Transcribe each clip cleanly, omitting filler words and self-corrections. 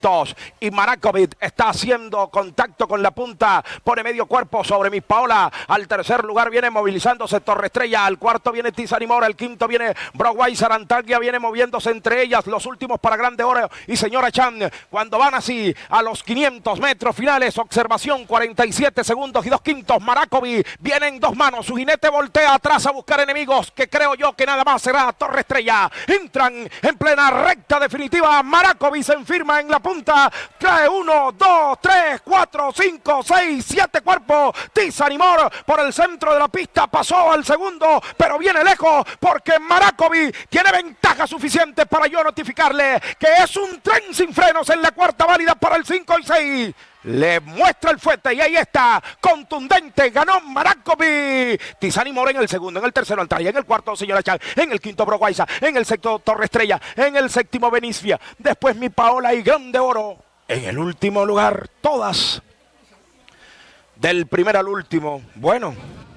y Marakovic está haciendo contacto con la punta, pone medio cuerpo sobre Miss Paola. Al tercer lugar viene movilizándose Torre Estrella, al cuarto viene Tizani Mora, al quinto viene Broadway. Sarantaglia viene moviéndose entre ellas, los últimos para Grande Oro y Señora Chan. Cuando van así a los 500 metros finales, observación, 47 segundos y 2/5. Marakovic viene en dos manos, su jinete voltea atrás a buscar enemigos, que creo yo que nada más será Torre Estrella. Entran en plena recta definitiva, Marakovic se enfirma en la punta, trae 1, 2, 3, 4, 5, 6, 7 cuerpos. Tizani Mora por el centro de la pista pasó al segundo, pero viene lejos porque Marakovic tiene ventaja suficiente para yo notificarle que es un tren sin frenos en la cuarta válida para el 5 y 6. Le muestra el fuerte y ahí está, contundente, ganó Marakovic. Tizani Mora en el segundo, en el tercero Altaya, en el cuarto Señora Chan, en el quinto Broguaiza, en el sexto Torre Estrella, en el séptimo Benicia, después Miss Paola y Grande Oro. En el último lugar, todas del primero al último. Bueno,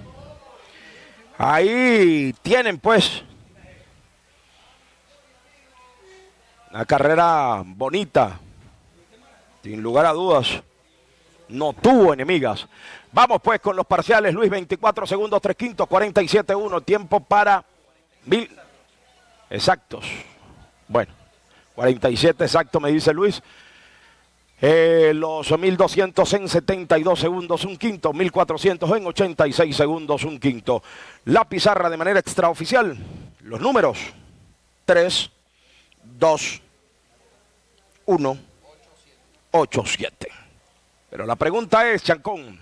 ahí tienen pues una carrera bonita, sin lugar a dudas. No tuvo enemigas. Vamos pues con los parciales, Luis. 24 segundos, 3/5, 47-1. Tiempo para 1000 exactos. Bueno, 47 exacto me dice Luis. Los 1200 en 72 segundos, 1/5. 1400 en 86 segundos, 1/5. La pizarra de manera extraoficial. Los números: 3, 2, 1, 8, 7. Pero la pregunta es, Chancón,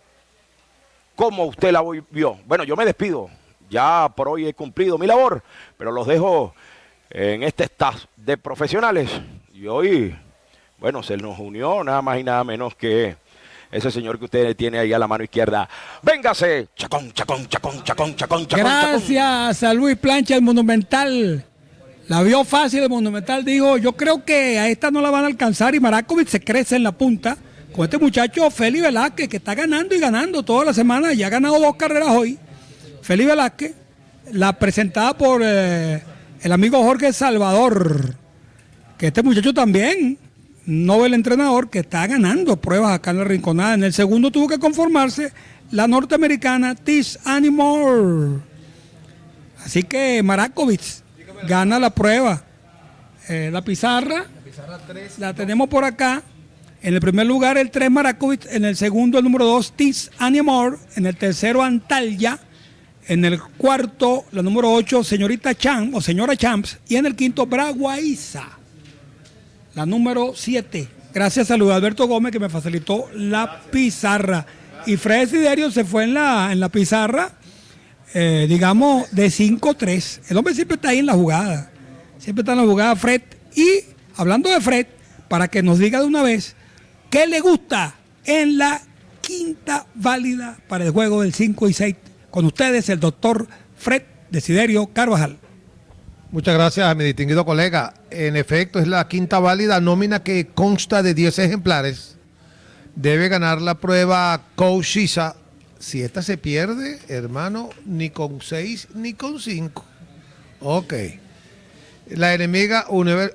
¿cómo usted la vio? Bueno, yo me despido. Ya por hoy he cumplido mi labor, pero los dejo en este staff de profesionales. Y hoy, bueno, se nos unió nada más y nada menos que ese señor que usted tiene ahí a la mano izquierda. Véngase, Chacón, Chacón, Chacón, Chacón, Chacón, Chacón. Gracias a Luis Plancha, el Monumental. La vio fácil el Monumental, dijo, yo creo que a esta no la van a alcanzar y Marakovic se crece en la punta con este muchacho Félix Velázquez, que está ganando y ganando toda la semana, ya ha ganado 2 carreras hoy. Félix Velázquez, la presentada por el amigo Jorge Salvador, que este muchacho también, Nobel entrenador, que está ganando pruebas acá en la Rinconada. En el segundo tuvo que conformarse la norteamericana Tizani Mora. Así que Marakovic gana la prueba. La pizarra 3, la tenemos por acá. En el primer lugar el 3 Marakovic, en el segundo el número 2 Tizani Mora, en el tercero Antalya, en el cuarto la número 8 Señorita Champ o Señora Champs, y en el quinto Braguaiza, la número 7. Gracias a Luis Alberto Gómez que me facilitó la pizarra. Y Fred Desiderio se fue en la pizarra, digamos, de 5-3. El hombre siempre está ahí en la jugada. Siempre está en la jugada Fred. Y hablando de Fred, para que nos diga de una vez qué le gusta en la quinta válida para el juego del 5 y 6. Con ustedes, el doctor Fred Desiderio Carvajal. Muchas gracias a mi distinguido colega. En efecto, es la quinta válida, nómina que consta de 10 ejemplares. Debe ganar la prueba Coushiza. Si esta se pierde, hermano, ni con 6 ni con 5. Ok. La enemiga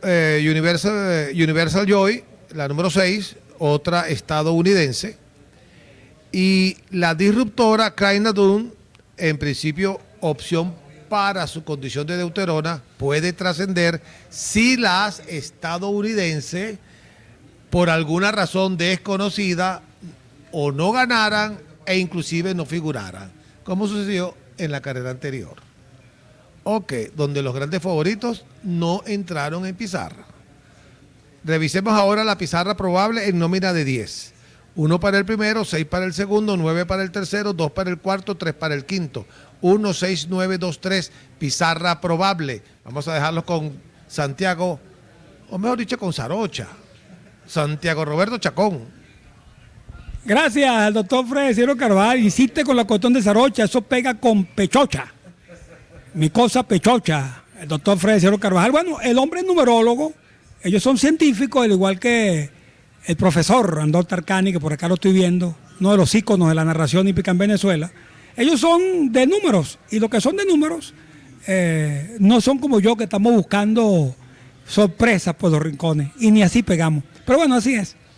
Universal Joy, la número 6, otra estadounidense. Y la disruptora Kraina Dune, en principio, opción para su condición de deuterona, puede trascender si las estadounidenses, por alguna razón desconocida, o no ganaran e inclusive no figuraran, como sucedió en la carrera anterior. Ok, donde los grandes favoritos no entraron en pizarra. Revisemos ahora la pizarra probable en nómina de 10. 1 para el primero, 6 para el segundo, 9 para el tercero, 2 para el cuarto, 3 para el quinto. 1, 6, 9, 2, 3, pizarra probable. Vamos a dejarlo con Santiago, o mejor dicho, con Sarocha. Santiago Roberto Chacón. Gracias al doctor Fred Desiderio Carvajal. Insiste con la cuestión de Sarocha, eso pega con pechocha. Mi cosa pechocha, el doctor Fred Desiderio Carvajal. Bueno, el hombre es numerólogo, ellos son científicos, al igual que el profesor Andor Tarcani, que por acá lo estoy viendo, uno de los íconos de la narración hípica en Venezuela. Ellos son de números, y los que son de números no son como yo, que estamos buscando sorpresas por los rincones, y ni así pegamos. Pero bueno, así es.